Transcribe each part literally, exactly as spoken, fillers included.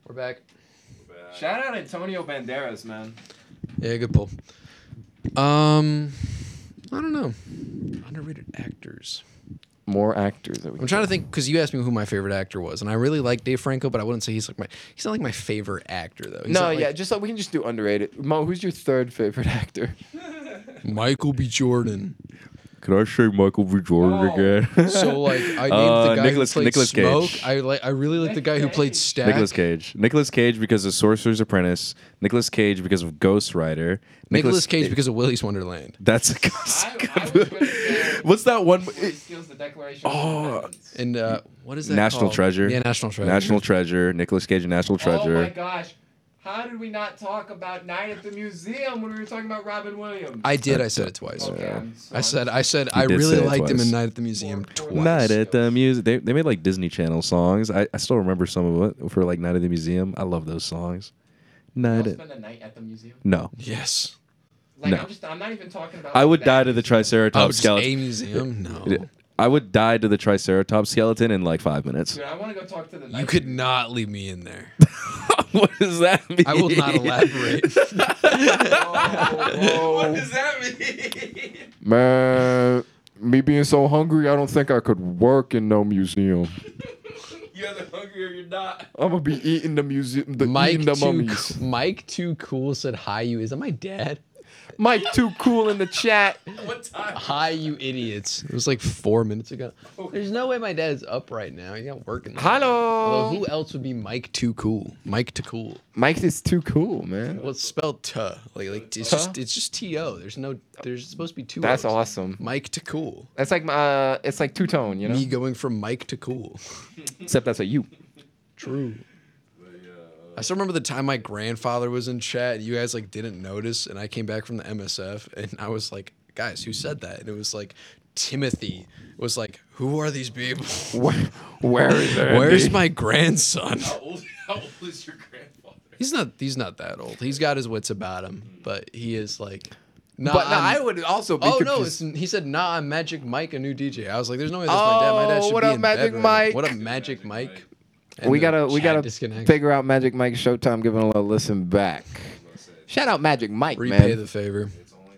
We're back. Shout out Antonio Banderas, man. Yeah, good pull. Um, I don't know. Underrated actors. More actors. That we I'm trying to think because you asked me who my favorite actor was, and I really like Dave Franco, but I wouldn't say he's like my. He's not like my favorite actor though. He's No, not, like, yeah, just like we can just do underrated. Mo, who's your third favorite actor? Michael B. Jordan. Can I say Michael B. Jordan Oh. again? So like I named Uh, the guy Nicolas- who played Nicolas Smoke. Cage. I like. I really like the guy who played Stack. Nicolas Cage. Nicolas Cage because of Sorcerer's Apprentice. Nicolas Cage because of Ghost Rider. Nicolas Cage because of Willy's Wonderland. That's a I, I was gonna say, What's that one? he steals the Declaration Oh. of Independence. And uh, what is that? National called? Treasure. Yeah, National Treasure. National Treasure. Nicolas Cage and National Oh my Treasure. gosh. How did we not talk about Night at the Museum when we were talking about Robin Williams? I did. I said it twice. Okay, I'm I sorry. said. I said. You I did really say it liked him twice. in Night at the Museum twice. Night at the Museum. They, they made like Disney Channel songs. I, I still remember some of it for like Night at the Museum. I love those songs. I'll Night at spend the night at the museum. No. Yes. Like No. I'm just I'm not even talking about I would that die to the museum. Oh, Triceratops just skeleton. a museum? No. I would die to the Triceratops skeleton in like five minutes. Dude, I want to go talk to the You night could not leave me in there. What does that mean? I will not elaborate. What does that mean? Man, me being so hungry, I don't think I could work in no museum. You're either hungry or you're not. I'm gonna be eating the museum, the Mike eating the too, mummies. Co- Mike too cool said hi you. Is that my dad? Mike too cool in the chat. What time? Hi you idiots. It was like four minutes ago. There's no way my dad's up right now. He's not working. Although Hello. who else would be Mike too cool? Mike too cool. Mike is too cool, man. Well, it's spelled tuh. Like like it's Tuh? just it's just T O. There's no there's supposed to be two. That's O's. awesome. Mike to cool. That's like uh, it's like two tone, you know. Me going from Mike to cool. Except that's a you. True. I still remember the time my grandfather was in chat. You guys like didn't notice, and I came back from the M S F, and I was like, "Guys, who said that?" And it was like Timothy was like, "Who are these people? Where, where is it? Where's my grandson?" How old, how old is your grandfather? He's not. He's not that old. He's got his wits about him, but he is like. Nah, But no, I'm- I would also be Oh no! confused. It's, he said, "Nah, I'm Magic Mike, a new D J." I was like, "There's no way that's my dad. My dad Oh, should what be up, in bed Magic right Mike? now." What up, Magic Mike? And we the gotta we chat gotta disconnects. figure out Magic Mike Showtime giving a little listen back. Shout out Magic Mike, Repay man. the favor.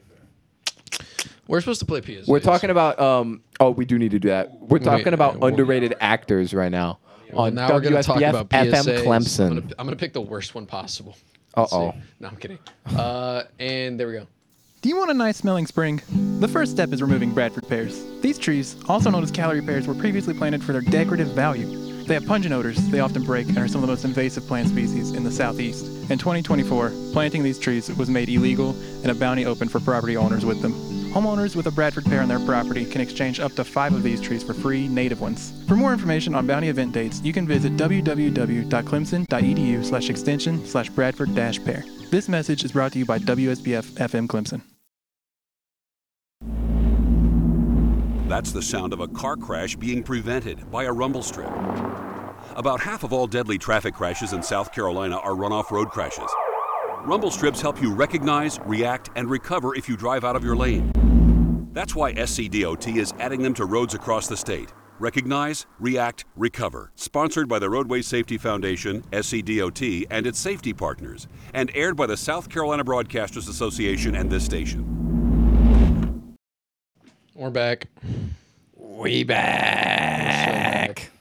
We're supposed to play P S. We're talking about um. Oh, we do need to do that. We're talking Wait, about uh, well- underrated actors right now. Well, on now we're gonna talk W S B F about P F S M As. Clemson. I'm gonna, I'm gonna pick the worst one possible. Uh Let's see. oh. No, I'm kidding. Uh, and there we go. Do you want a nice smelling spring? The first step is removing Bradford pears. These trees, also known as calorie pears, were previously planted for their decorative value. They have pungent odors, they often break, and are some of the most invasive plant species in the southeast. In twenty twenty-four, planting these trees was made illegal and a bounty opened for property owners with them. Homeowners with a Bradford pear on their property can exchange up to five of these trees for free native ones. For more information on bounty event dates, you can visit w w w dot clemson dot e d u slash extension slash Bradford dash pear. This message is brought to you by W S B F F M Clemson. That's the sound of a car crash being prevented by a rumble strip. About half of all deadly traffic crashes in South Carolina are runoff road crashes. Rumble strips help you recognize, react, and recover if you drive out of your lane. That's why S C D O T is adding them to roads across the state. Recognize, react, recover. Sponsored by the Roadway Safety Foundation, S C D O T, and its safety partners, and aired by the South Carolina Broadcasters Association and this station. We're back. We back.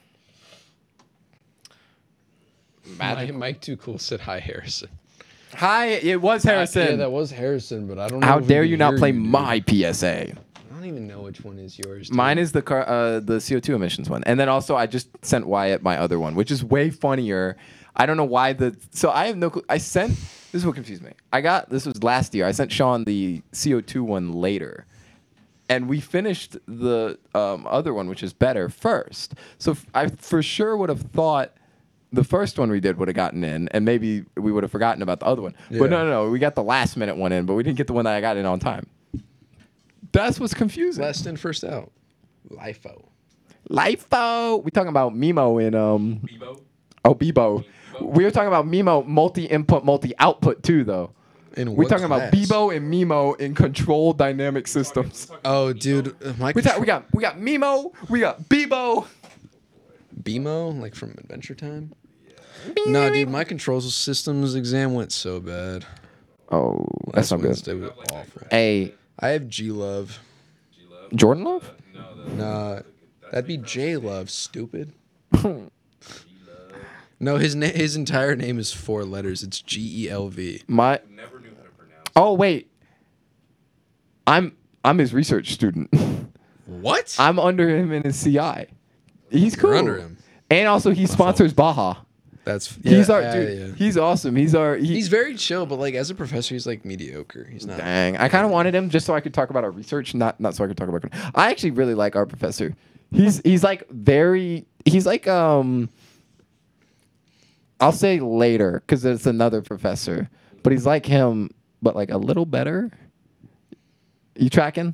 Mike, Mike too cool said hi, Harrison. Hi, it was Harrison. Uh, yeah, that was Harrison, but I don't know. How if we dare can you not hear play you, dude. my P S A? I don't even know which one is yours. dude. Mine is the car, uh, the C O two emissions one, and then also I just sent Wyatt my other one, which is way funnier. I don't know why the. So I have no. Clue. I sent. This is what confused me. I got this was last year. I sent Sean the C O two one later, and we finished the um, other one, which is better first. So f- I for sure would have thought the first one we did would have gotten in, and maybe we would have forgotten about the other one. Yeah. But no, no, no. We got the last minute one in, but we didn't get the one that I got in on time. That's what's confusing. Last in, first out. LIFO. LIFO. We talking about Mimo in um. Bebo. Oh, Bebo. We were talking about Mimo multi-input, multi-output too, though. In We're what talking class? about Bebo and Mimo in control dynamic systems. Oh, dude, uh, my We, talk, we got we got Mimo, we got Bebo. BMO, like from Adventure Time. No, dude, my control systems exam went so bad. Oh, that's Last not good. Wednesday was awful. A I have G Love. Jordan Love? Nah, that'd be J Love. Stupid. No, his na- his entire name is four letters. It's G E L V. My. Oh wait. I'm I'm his research student. What? I'm under him in his C I. He's cool. You're under him. And also he sponsors Baja. That's He's yeah, our yeah, dude. yeah. He's awesome. He's our. He, He's very chill, but like as a professor, he's like mediocre. He's not. Dang, I kind of wanted him just so I could talk about our research, not not so I could talk about. I actually really like our professor. He's he's like very. He's like um. I'll say later because it's another professor, but he's like him, but like a little better. You tracking?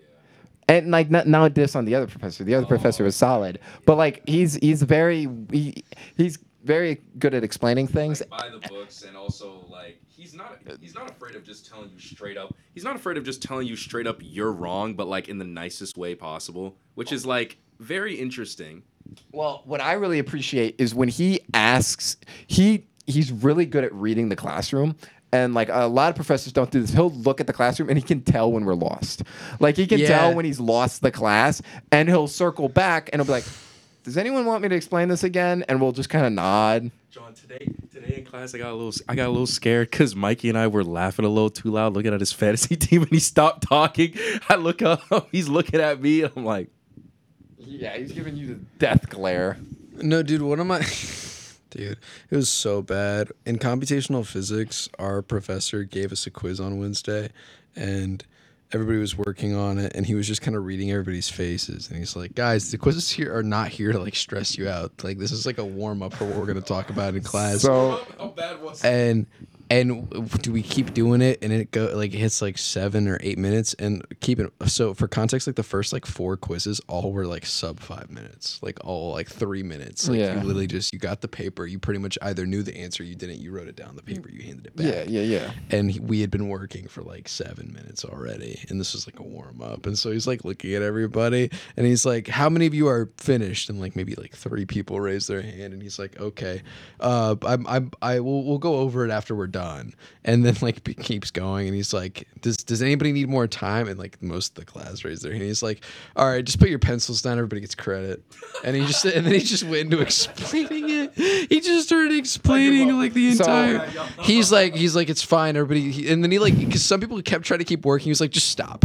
And like not, now diss on the other professor. The other oh, professor was solid, but like he's he's very he, he's very good at explaining things. Like, by the books, and also like he's not he's not afraid of just telling you straight up. He's not afraid of just telling you straight up you're wrong, but like in the nicest way possible, which is like very interesting. Well, what I really appreciate is when he asks, he he's really good at reading the classroom. And like a lot of professors don't do this. He'll look at the classroom and he can tell when we're lost. Like he can Yeah. tell when he's lost the class, and he'll circle back and he'll be like, "Does anyone want me to explain this again?" And we'll just kind of nod. John, today today in class, I got a little I got a little scared because Mikey and I were laughing a little too loud, looking at his fantasy team, and he stopped talking. I look up, he's looking at me, and I'm like, Yeah, he's giving you the death glare. No, dude, what am I? Dude, it was so bad. In computational physics, our professor gave us a quiz on Wednesday, and everybody was working on it, and he was just kind of reading everybody's faces, and he's like, guys, the quizzes here are not here to like stress you out. Like, this is like a warm-up for what we're going to talk about in class. So how bad was and and do we keep doing it, and it go like it hits like seven or eight minutes, and keep it so for context, like the first like four quizzes all were like sub five minutes, like all like three minutes. Like Yeah. you literally just you got the paper, you pretty much either knew the answer, you didn't, you wrote it down on the paper, you handed it back. yeah, yeah, yeah. And he, we had been working for like seven minutes already, and this was like a warm up. And so he's like looking at everybody, and he's like, "How many of you are finished?" And like maybe like three people raise their hand, and he's like, "Okay, uh, I'm, I'm, I will, we'll go over it after we're done." And then like he keeps going, and he's like, "Does, does anybody need more time?" And like most of the class raised their hand. He's like, "All right, just put your pencils down. Everybody gets credit." And he just, and then he just went into explaining it. He just started explaining like the So- entire. He's like, he's like, "It's fine, everybody." He, and then he like, because some people kept trying to keep working. He was like, "Just stop."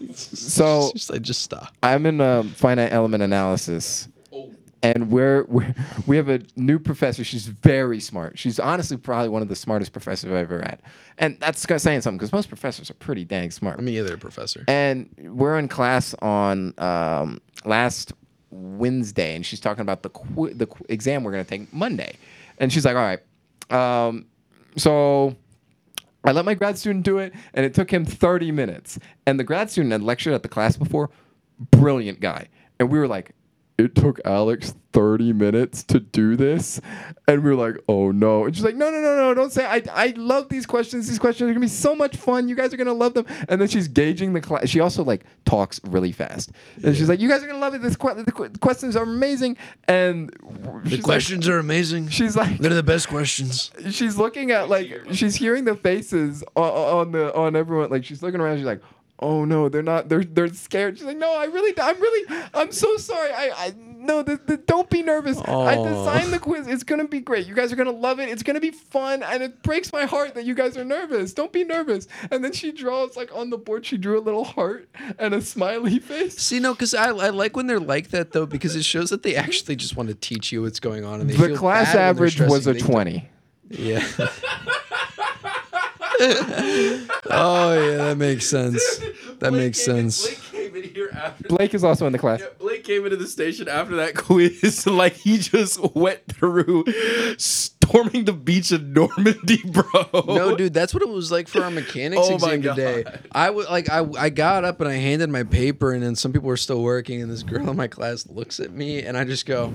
So just like, just stop. I'm in um, finite element analysis, and we're, we're we have a new professor. She's very smart. She's honestly probably one of the smartest professors I've ever had, and that's kind of saying something because most professors are pretty dang smart. I mean, yeah, they're a professor. And we're in class on um, last Wednesday, and she's talking about the qu- the qu- exam we're gonna take Monday, and she's like, "All right, um, so." I let my grad student do it, and it took him thirty minutes. And the grad student had lectured at the class before, brilliant guy. And we were like, it took Alex thirty minutes to do this? And we were like, oh no. And she's like, no, no, no, no, don't say, I I love these questions. These questions are gonna be so much fun. You guys are gonna love them. And then she's gauging the class. She also like talks really fast. And she's like, you guys are gonna love it. This que- the qu- questions are amazing. And The she's questions like, are amazing. she's like, They're the best questions. she's looking at like she's hearing the faces on, on the on everyone. Like she's looking around. She's like, oh no, they're not. They're they're scared. She's like, no, I really, I'm really, I'm so sorry. I I no, the, the, don't be nervous. I Aw. designed the quiz. It's gonna be great. You guys are gonna love it. It's gonna be fun. And it breaks my heart that you guys are nervous. Don't be nervous. And then she draws like on the board. She drew a little heart and a smiley face. See, no, because I, I like when they're like that though, because it shows that they actually just want to teach you what's going on, and they The feel class bad when they're average was stressing a you. twenty. Yeah. Oh yeah, that makes sense. That makes sense. Blake came in here after. Blake is also in the class. Yeah, Blake came into the station after that quiz, like he just went through storming the beach of Normandy, bro. No, dude, that's what it was like for our mechanics Oh my exam today. God. I would like I I got up and I handed my paper, and then some people were still working, and this girl in my class looks at me, and I just go,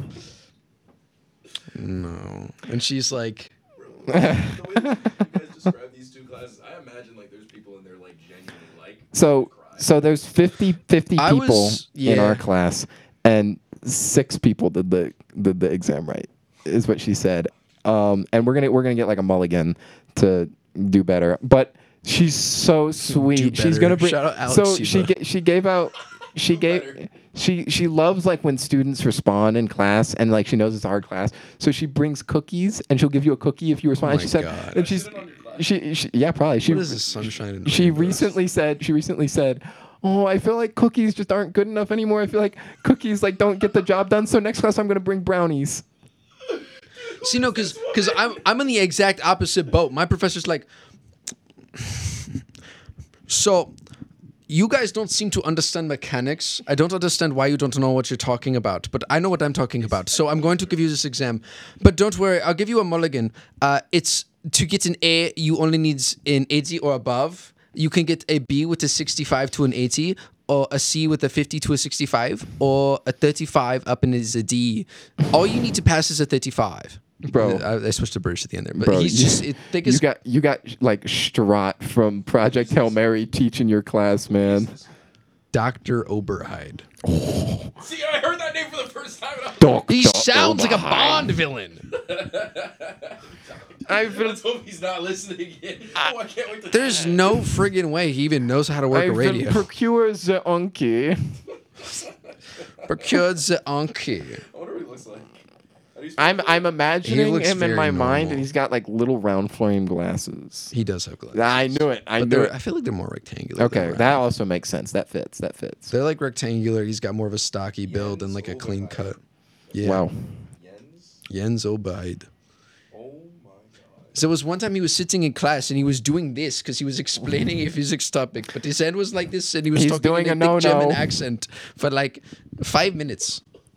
no, and she's like, The way that you guys describe these two classes, I imagine like there's people in there like genuinely like. So so there's fifty, fifty I people was- in yeah. our class, and six people did the did the exam right, is what she said. Um, and we're gonna we're gonna get like a mulligan to do better. But she's so sweet. Do She's better. gonna bring. Shout out Alex so Siva. she ga- she gave out. She gave. She she loves like when students respond in class and like she knows it's a hard class. So she brings cookies and she'll give you a cookie if you respond. Oh and she my said, God. and she's she, she yeah probably she What is this sunshine? And she rainbows? recently said she recently said, "Oh, I feel like cookies just aren't good enough anymore. I feel like cookies like don't get the job done. So next class I'm gonna bring brownies." See, no, because because I'm I'm in the exact opposite boat. My professor's like, so you guys don't seem to understand mechanics. I don't understand why you don't know what you're talking about, but I know what I'm talking about. So I'm going to give you this exam. But don't worry, I'll give you a mulligan. Uh, it's to get an A, you only need an eighty or above. You can get a B with a sixty-five to an eighty, or a C with a fifty to a sixty-five, or a thirty-five up and is a D. All you need to pass is a thirty-five. Bro. I, I switched to British at the end there, but Bro, he's you- just it, thick You as got you got like Strott from Project Hail Mary teaching your class, man. Doctor Oberheide. See, I heard that name for the first time. And I was Doctor He sounds like a Oberheide. Bond villain. I like, let's hope he's not listening yet. Oh, I can't wait to. There's no friggin' way he even knows how to work I a will radio. procure the unky. Procure the Anki. I wonder what he looks like. How do you I'm spell I'm it? imagining looks him in very my mind, normal. and he's got like little round frame glasses. He does have glasses. I knew it. I But knew they're- it. I feel like they're more rectangular. Okay, than round. that also makes sense. That fits. That fits. They're like rectangular. He's got more of a stocky build and like a clean cut. Yeah. Wow. Jens? Jens Oberheide. Oh my god. So it was one time he was sitting in class and he was doing this because he was explaining a physics topic, but his hand was like this and he was He's talking doing in a a thick German no-no. accent for like five minutes.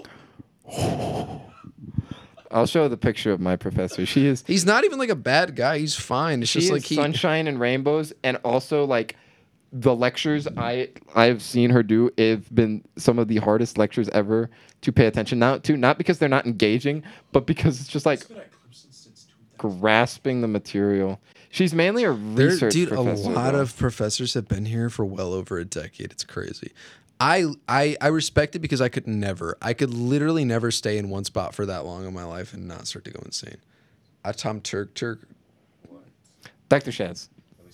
I'll show the picture of my professor. She is He's not even like a bad guy. He's fine. It's she just is like he. sunshine and rainbows, and also like the lectures I I've seen her do have been some of the hardest lectures ever to pay attention now to. Not because they're not engaging, but because it's just like It's been at Clemson since two thousand. grasping the material. She's mainly a There, research dude, a professor. lot though. of professors have been here for well over a decade. It's crazy. I, I I respect it because I could never. I could literally never stay in one spot for that long in my life and not start to go insane. I Tom Turk Turk. Doctor Shaz.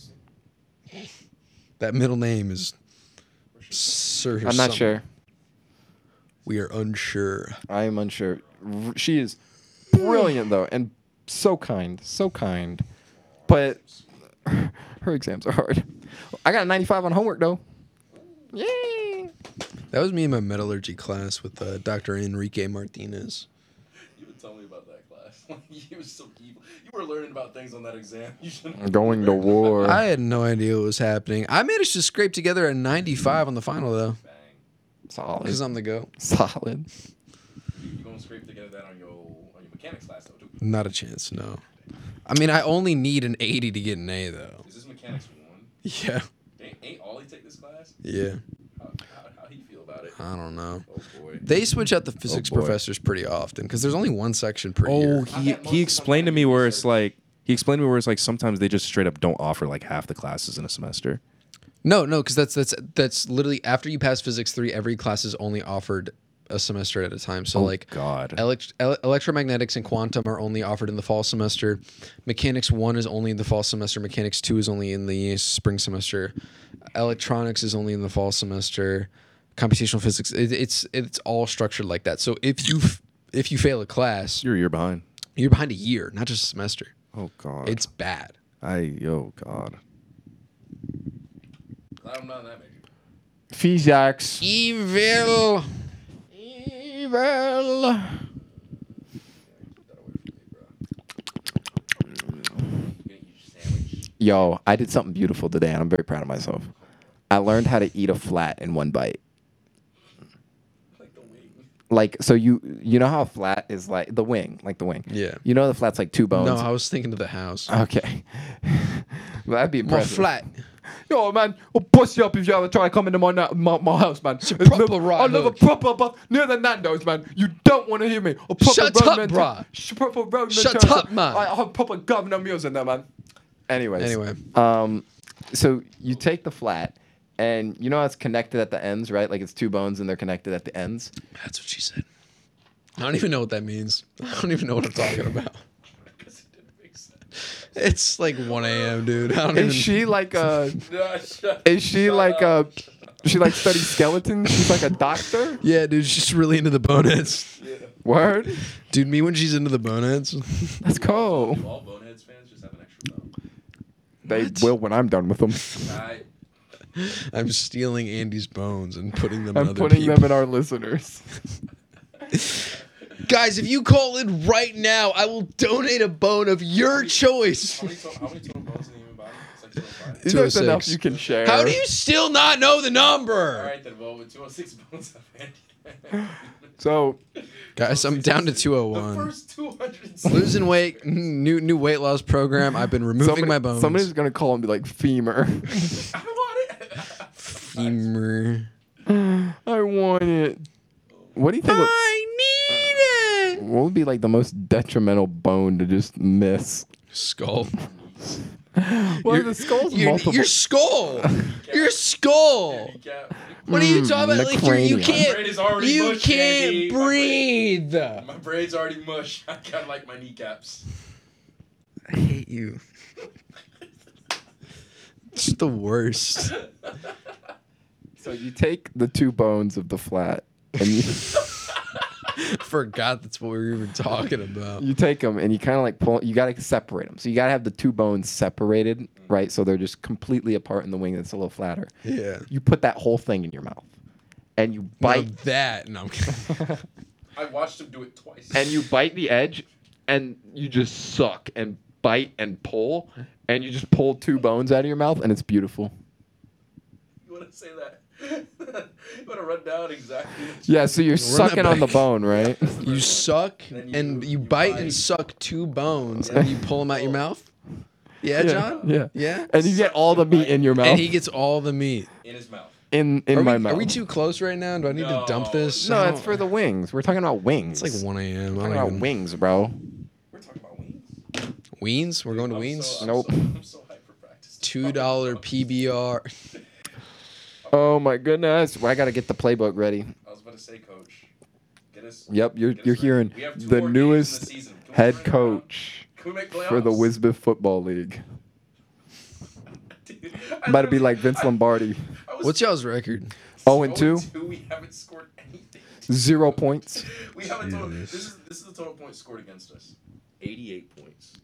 That middle name is Sir. I'm not something. sure. We are unsure. I am unsure. R- She is brilliant though, and so kind, so kind. But her exams are hard. I got a ninety-five on homework though. Yay! That was me in my metallurgy class with uh, Doctor Enrique Martinez. You would tell me about that class. You was so evil. You were learning about things on that exam. You should. I'm going to war. I had no idea what was happening. I managed to scrape together a ninety-five on the final though, Bang. Solid. because I'm the goat. Solid. You, you gonna scrape together that on your on your mechanics class though too. Not a chance. No. I mean, I only need an eighty to get an A though. Is this mechanics one? Yeah. Ain't, ain't Ollie take this class? Yeah. How, how, how he feel about it? I don't know. Oh boy. They switch out the physics boy. professors pretty often because there's only one section per Oh, year. he he explained to me where it's like he explained to me where it's like sometimes they just straight up don't offer like half the classes in a semester. No, no, because that's that's that's literally after you pass physics three, every class is only offered a semester at a time. So Oh, like God. elect- ele- electromagnetics and quantum are only offered in the fall semester. Mechanics one is only in the fall semester. Mechanics two is only in the spring semester. Electronics is only in the fall semester. Computational physics, it, it's it's all structured like that. So if you f- if you fail a class, You're a year behind. you're behind a year, not just a semester. Oh God. It's bad. I oh God. Glad I'm not in that major. Physics. Evil. Evil. Yo, I did something beautiful today, and I'm very proud of myself. I learned how to eat a flat in one bite. Like the wing. Like, so you you know how a flat is like the wing, like the wing. Yeah. You know the flat's like two bones. No, I was thinking of the house. Okay. well, that'd be More impressive. flat. Yo, man, I'll bust you up if you ever try to come into my na- my, my house, man. a proper I right live a hook. proper, bu- near the Nando's, man. You don't want to hear me. A proper Shut road up, menta- bruh. Sh- proper road Shut mentality. up, man. I I have proper governor meals in there, man. Anyways. Anyway. Um, so you take the flat, and you know how it's connected at the ends, right? Like it's two bones and they're connected at the ends. That's what she said. I don't even know what that means. I don't even know what I'm talking about. It's like one a.m., dude. I don't even. Is she like uh? Nah, shut- Is she shut like up. uh? She like studies skeletons. She's like a doctor. Yeah, dude. She's really into the boneheads. Word. Dude, me when she's into the boneheads. Let's go. Do all Boneheads fans just have an extra bone? They What? will when I'm done with them. I, I'm stealing Andy's bones and putting them in I'm other putting people. them in our listeners. Guys, if you call in right now, I will donate a bone of your choice. how many, to- how many total bones in the human body? It's like two oh five. two oh There's enough six. you can share. How do you still not know the number? All right then. Well, with two oh six bones, I've So Guys, I'm down to two oh The one. first two hundred. Losing weight, new new weight loss program. I've been removing somebody- my bones. Somebody's gonna call and be like femur. I want it. Femur. I want it. What do you think? would- I need it. What would be like the most detrimental bone to just miss? Skull. Well, Your- the skull's Your, multiple. your skull. Your skull. Handicap. What are you Mm, talking about? the Like you're, you cranium. My brain is can't. already You mush, Andy. can't My brain- breathe. My brain's already mush. I got like my kneecaps. I hate you. It's the worst. So you take the two bones of the flat and you, Forgot that's what we were even talking about. you take them and you kind of like pull. You gotta separate them. So you gotta have the two bones separated, right? So they're just completely apart in the wing. That's a little flatter. Yeah. You put that whole thing in your mouth, and you Bite bite that. No, I'm kidding. I watched him do it twice. and you bite the edge, and you just suck and bite and pull, and you just pull two bones out of your mouth, and it's beautiful. You want to say that? You want to run down exactly? What Yeah, so you're that sucking on the back. bone, right? You suck Then you- and you you bite bite. and suck two bones and you pull them out your mouth. Yeah, John. Yeah. Yeah. And you get all the meat in your mouth. And he gets all the meat. in his mouth. in in are, my we, mouth. are we too close right now? Do I need to dump No. this? No, I it's don't- for the wings. We're talking about wings. It's like one a.m. I We're don't talking about even. wings, bro. We're talking about wings. Weens? We're going to I'm Weens. So, I'm Nope. So, I'm so hyper practiced. Two dollar P B R. Oh my goodness! Well, I gotta get the playbook ready. I was about to say, Coach. Get us. Yep, you're get us you're ready. hearing We have two the more games in newest the season. Can we head turn it around? coach Can we make for the playoffs? Wisbith Football League. Dude, About I to be literally- like Vince I- Lombardi. I was What's y'all's record? Oh and two, We haven't scored anything. zero points. We haven't. Total, this is this is the total points scored against us. Eighty-eight points.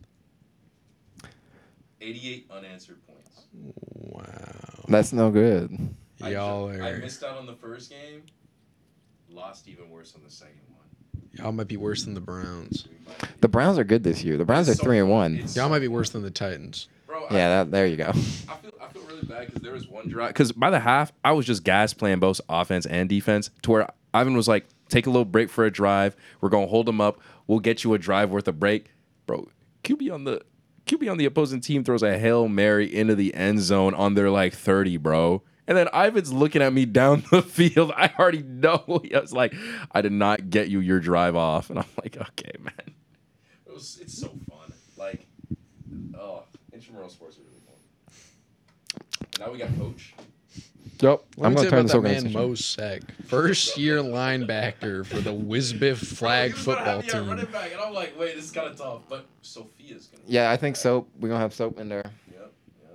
Eighty-eight unanswered points. Wow. That's no good. I Y'all ju- I are. missed out on the first game. Lost even worse on the second one. Y'all might be worse than the Browns. We might be- The Browns are good this year. The Browns are It's so three and fun. one. It's Y'all so might be fun. worse than the Titans. Bro, I, Yeah, that, there you go. I feel I feel really bad because there was one drive. Because by the half, I was just gas playing both offense and defense to where Ivan was like, take a little break for a drive. We're going to hold them up. We'll get you a drive worth of break. Bro, Q B on the Q B on the opposing team throws a Hail Mary into the end zone on their like thirty, bro. And then Ivan's looking at me down the field. I already know. I was like, I did not get you your drive off. And I'm like, okay, man. It was, it's so fun. Like, oh, intramural sports are really fun. Now we got coach. Yep. Let I'm me gonna tell you turn this about that man organization. Mo Sec, first year linebacker for the Wisbith flag Bro, he was gonna football have me at running team. back, and I'm like, wait, this is kind of tough. But Sophia's gonna. Yeah, I think soap. We're gonna have soap in there. Yep.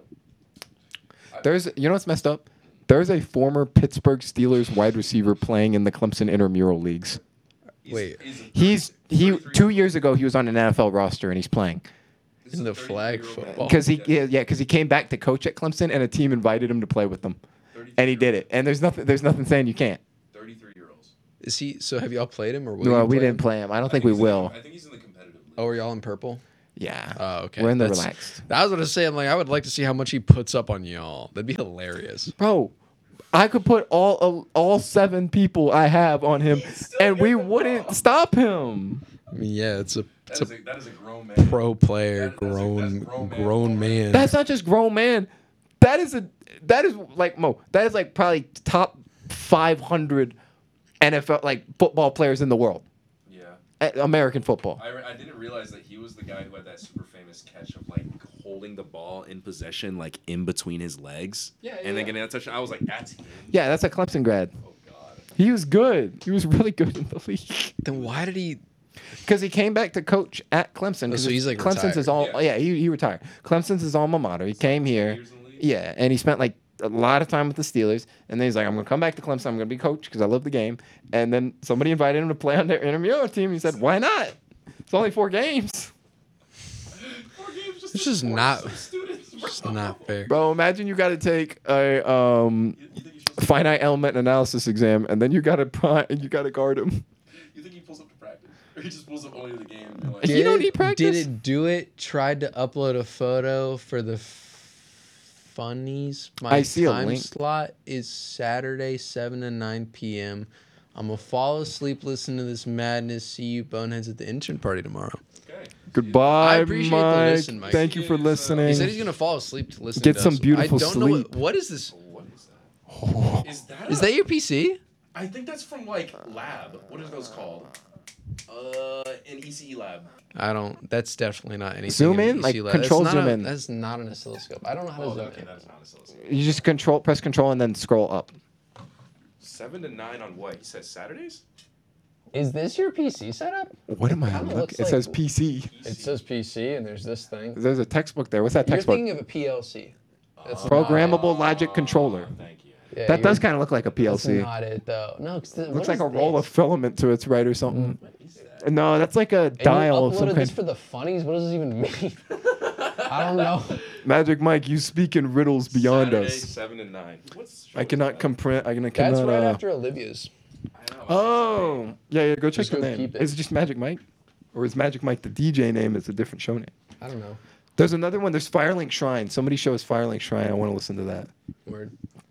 Yep. There's, you know what's messed up? There's a former Pittsburgh Steelers wide receiver playing in the Clemson intramural leagues. He's- Wait. he's a He's he thirty-three two years ago he was on an N F L roster and he's playing This In is the a flag thirty-three-year-old football. because he yeah yeah because he came back to coach at Clemson and a team invited him to play with them and he did it and there's nothing there's nothing saying you can't. thirty-three year olds. Is he? So have y'all played him or will No, you we play didn't him? play him. I don't think we will. I think he's in the competitive league. Oh, are y'all in purple? Yeah. Oh, okay. We're in the That's- relaxed. I was gonna say, I'm like, I would like to see how much he puts up on y'all. That'd be hilarious. Bro, I could put all all seven people I have on him still and we get the wouldn't ball. stop him. I mean, yeah, it's a That it's is a a, that is a grown man. pro player, That- that's a- grown that's grown man grown ball. man. That's not just grown man. That is a that is like Mo. That is like probably top five hundred N F L like football players in the world. Yeah. Eh, American football. I, re- I didn't realize that he was the guy who had that super famous catch of like Holding the ball in possession, like in between his legs. Yeah, And yeah. then getting that touchdown. I was like, that's him. Yeah, that's a Clemson grad. oh god. He was good. He was really good in the league. Then why did he Because he came back to coach at Clemson. Oh, 'cause so he's, like, Clemson's retired. his all. Yeah. Yeah, he, he retired. Clemson's his alma mater. He came here. years in the league? Yeah, and he spent like a lot of time with the Steelers. And then he's like, I'm gonna come back to Clemson. I'm gonna be coach because I love the game. And then somebody invited him to play on their intramural team. He said, Why not? It's only four games. Four games just It's to just force not- some students, bro. It's not fair. Bro, imagine you got to take a um, You, you think he shows up, finite element analysis exam, and then you got to you got to guard him. you think he pulls up to practice, or he just pulls up only to the game? And like, Did You don't need Did practice? it do it? Tried to upload a photo for the f- funnies. My I see a time link. slot is Saturday, seven to nine p.m. I'm gonna fall asleep listening to this madness. See you boneheads at the intern party tomorrow. okay. Goodbye, I appreciate the Mike. listen, Mike. Thank you for He is, uh, listening. He said he's gonna fall asleep to listen. Get to some us. beautiful I don't know what, sleep. what is this? What is that? Is that? Is a- that your P C? I think that's from like lab. What are those called? Uh, an E C E lab. I don't. That's definitely not anything. Zoom an in? E C Like, lab. control That's not zoom a- in. That's not an oscilloscope. I don't know how to Oh, zoom okay, in. that is not a cells. You just control, press control, and then scroll up. Seven to nine on what? He says Saturdays. Is this your P C setup? What am I Kinda looking? looks It like- says P C. It says P C and there's this thing. There's a textbook there. What's that You're textbook? thinking of a P L C. That's Programmable logic controller. Thank you. Yeah, That does you're- kind of look like a P L That's C. not it though. No, 'cause the, Looks what like a is roll of this? filament to its right or something. What is that? No, that's like a And you dial of some uploaded this kind. for the funnies. What does this even mean? I don't know. Magic Mike, you speak in riddles beyond Saturday, us. Seven to nine. What's I cannot comprehend. I cannot. That's cannot, right uh, after Olivia's. I know. Oh, yeah, yeah. Go check Just the go name. keep it. Is it just Magic Mike, or is Magic Mike the D J name? Is a different show name? I don't know. There's another one. There's Firelink Shrine. Somebody shows Firelink Shrine. I want to listen to that. Word.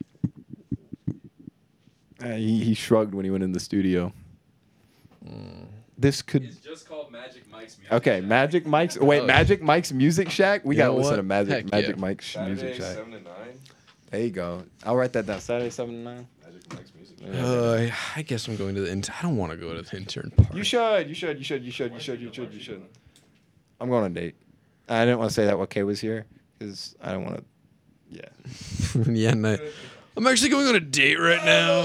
Uh, he, he shrugged when he went in the studio. This could. It's just called Magic Mike's Music. Okay, Shack. Magic Mike's. Wait, Oh. Magic Mike's Music Shack. We You gotta know listen what? to Magic Heck Magic yeah. Mike's Saturday, Music Shack. seven to nine. There you go. I'll write that down. Saturday seven to nine. Magic Mike's Music. Uh, I guess I'm going to the intern. I don't want to go to the intern party. You should. You should. You should. You should. You should. You should. You should. I'm going on a date. I didn't want to say that while Kay was here because I don't want to. Yeah. yeah, no. I'm actually going on a date right now.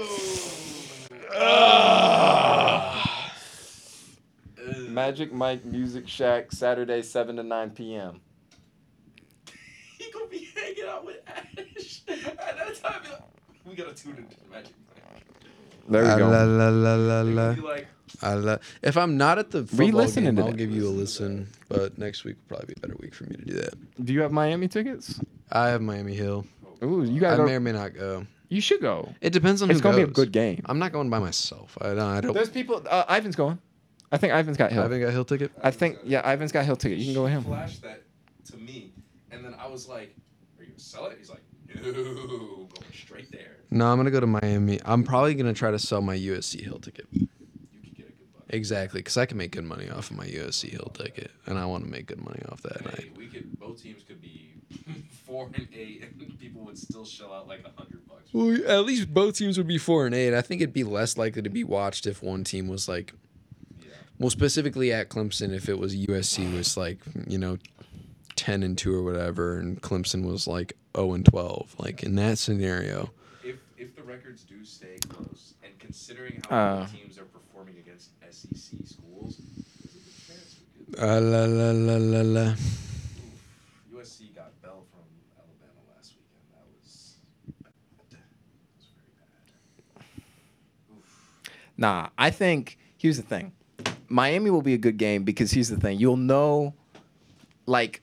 Magic Mike Music Shack Saturday seven to nine p.m. He gonna be hanging out with Ash at that time. he'll- We gotta tune into Magic Mike. There we Ah, go. la, la, la, la, la. Be like, I lo- if I'm not at the football Re-listen game, to I'll that. give you a listen. But next week will probably be a better week for me to do that. Do you have Miami tickets? I have Miami Hill. Ooh, you I gotta may go. or may not go. You should go. It depends on It's who gonna be a goes. good game. I'm not going by myself. I don't. I don't. There's people. Uh, Ivan's going. I think Ivan's got I Hill. haven't got Hill ticket. I think yeah, Ivan's got Hill ticket. You can go with him. Flash that to me, and then I was like, "Are you gonna sell it?" He's like, "No, going straight there. No, I'm gonna go to Miami. I'm probably gonna try to sell my U S C Hill ticket. You could get a good buck." Exactly, because I can make good money off of my U S C Hill ticket, and I want to make good money off that Hey, night. we could. Both teams could be four and eight, and people would still shell out like a hundred bucks. Well, at least both teams would be four and eight. I think it'd be less likely to be watched if one team was like, Yeah. well, specifically at Clemson, if it was U S C was like, you know, ten and two or whatever, and Clemson was like zero and twelve. Like in that scenario, If if the records do stay close, and considering how Uh. both teams are performing against S E C schools, there's a good chance we could. uh, la la la la la. U S C got Bell from Alabama last weekend. That was bad. That was very bad. Oof. Nah, I think here's the thing. Miami will be a good game because here's the thing. You'll know, like,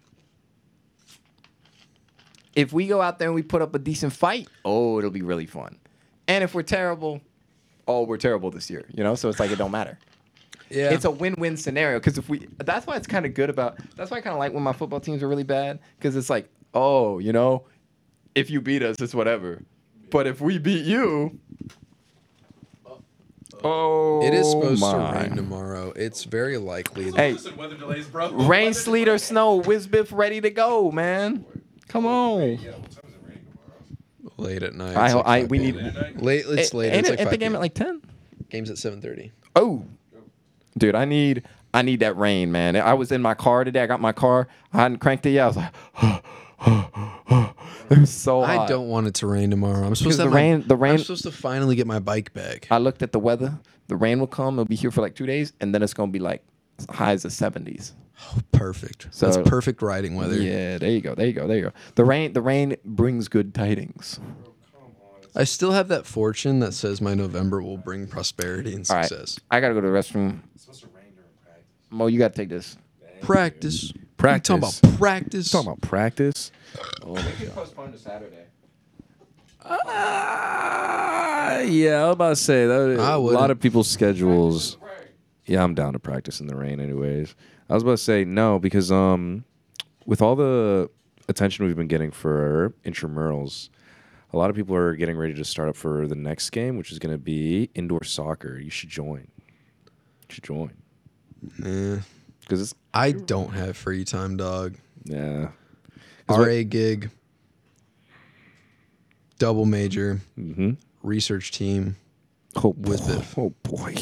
if we go out there and we put up a decent fight, oh, it'll be really fun. And if we're terrible, oh, we're terrible this year. You know, so it's like it don't matter. Yeah, It's a win-win scenario because if we, that's why it's kind of good about. That's why I kind of like when my football teams are really bad because it's like, oh, you know, if you beat us, it's whatever. But if we beat you, oh, it is supposed my. to rain tomorrow. It's very likely. That Hey, Listen, weather delays, bro. rain, Weather sleet, or delays. snow, Wizbiff ready to go, man. Come on. Yeah, what time is it raining tomorrow? late at night. I It's ho- like I- five we p m. need- Late at night? late. It's A- late. Ain't It's it like at the five game p m. at like ten? Game's at seven thirty. Oh, dude, I need I need that rain, man. I was in my car today. I got my car. I hadn't cranked it yet. I was like, It was so hot. I don't want it to rain tomorrow. I'm supposed Because to have the my- rain- the rain- I'm supposed to finally get my bike back. I looked at the weather. The rain will come. It'll be here for like two days, and then it's gonna be like high as the seventies. Perfect. So- That's perfect riding weather. Yeah, there you go. There you go. There you go. The rain. The rain brings good tidings. I still have that fortune that says my November will bring prosperity and All right. success. I gotta go to the restroom. It's supposed to rain during practice. Mo, you gotta take this. Practice. Practice. You talking about practice? Talking about practice. Oh my god. Postpone to Saturday. Uh, yeah, I was about to say that. I A wouldn't. lot of people's schedules. Yeah, I'm down to practice in the rain, anyways. I was about to say no because um, with all the attention we've been getting for intramurals, a lot of people are getting ready to start up for the next game, which is going to be indoor soccer. You should join. You should join Yeah. because it's I don't have free time, dog. yeah. 'Cause R A gig, double major, Mm-hmm. research team. Oh, With boy. it. Oh boy.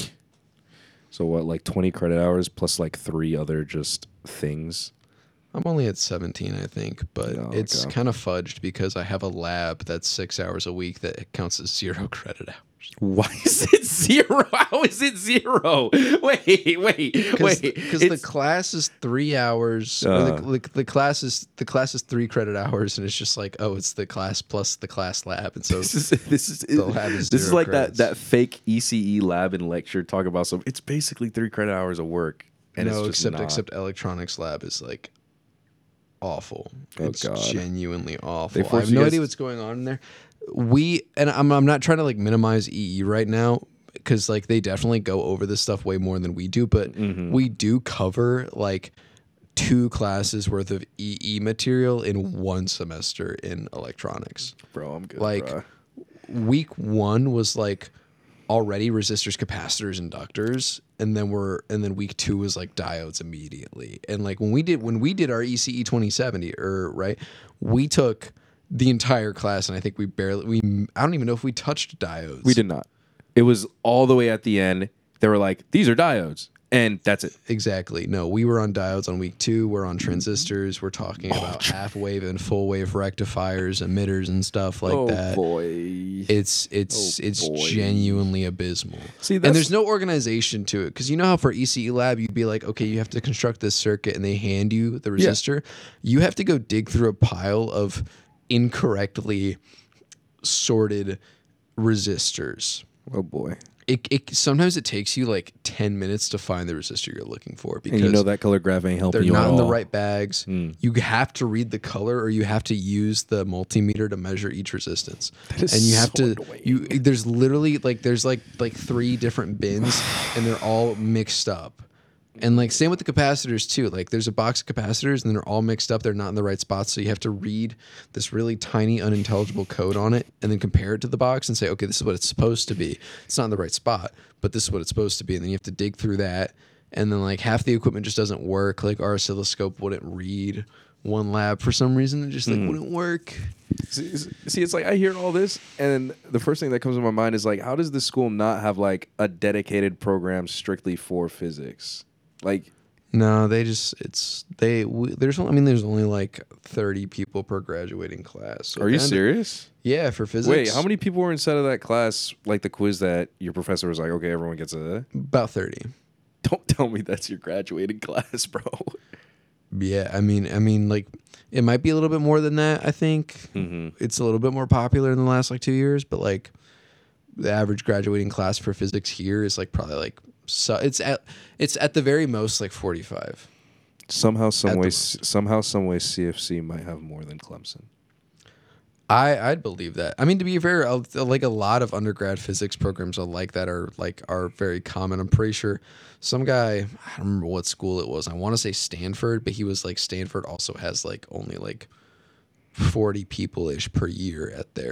So what, like twenty credit hours plus like three other just things? I'm only at seventeen, I think, but Oh, it's okay. kind of fudged because I have a lab that's six hours a week that counts as zero credit hours. Why is it zero? How is it zero? Wait, wait, Because wait. the It's- class is three hours. or Uh. the, the, the class is the class is three credit hours, and it's just like, oh, it's the class plus the class lab, and so This is this is They'll have his this is zero like credits. that that fake E C E lab and lecture talk about some. It's basically three credit hours of work, and no, it's just except not. except electronics lab is like awful. Oh, it's God. genuinely awful. They I force have you no guys- idea what's going on in there. We and I'm I'm not trying to like minimize E E right now because like they definitely go over this stuff way more than we do, but Mm-hmm. we do cover like two classes worth of E E material in one semester in electronics. bro. I'm good. Like bro. week one was like already resistors, capacitors, inductors, and then we're and then week two was like diodes immediately. And like when we did when we did our E C E twenty seventy, or right, we took the entire class, and I think we barely we I don't even know if we touched diodes. We did not. It was all the way at the end. They were like, "These are diodes," and that's it. Exactly. No, we were on diodes on week two. We're on transistors. We're talking Oh, about half wave and full wave rectifiers, emitters, and stuff like oh that. boy. It's it's Oh, it's boy. genuinely abysmal. See, and that's- there's no organization to it because you know how for E C E lab you'd be like, okay, you have to construct this circuit, and they hand you the Yeah. resistor. You have to go dig through a pile of incorrectly sorted resistors. Oh boy. It, it sometimes it takes you like ten minutes to find the resistor you're looking for because And you know that color graph ain't helping they're you not at in the all. right bags. Mm. You have to read the color, or you have to use the multimeter to measure each resistance. is and you have so to annoying. you there's literally like there's like like three different bins, and they're all mixed up. And like same with the capacitors too. Like there's a box of capacitors, and they're all mixed up. They're not in the right spots, so you have to read this really tiny, unintelligible code on it, and then compare it to the box and say, okay, this is what it's supposed to be. It's not in the right spot, but this is what it's supposed to be. And then you have to dig through that, and then like half the equipment just doesn't work. Like our oscilloscope wouldn't read one lab for some reason. It just like wouldn't work. See, see, it's like I hear all this, and the first thing that comes to my mind is like, how does the school not have like a dedicated program strictly for physics? Like, No, they just it's they we, there's I mean there's only like thirty people per graduating class. So are you at the end- serious? Yeah, for physics. Wait, how many people were inside of that class? Like the quiz that your professor was like, okay, everyone gets a. About thirty. Don't tell me that's your graduating class, bro. Yeah, I mean, I mean, like, it might be a little bit more than that. I think Mm-hmm. it's a little bit more popular in the last like two years, but like, the average graduating class for physics here is like probably like so it's at it's at the very most like forty-five. Somehow, some At the way, most. somehow, some way, C F C might have more than Clemson. I I'd believe that. I mean, to be fair, uh, like a lot of undergrad physics programs are like that are like are very common. I'm pretty sure some guy, I don't remember what school it was. I want to say Stanford, but he was like Stanford also has like only like forty people ish per year at their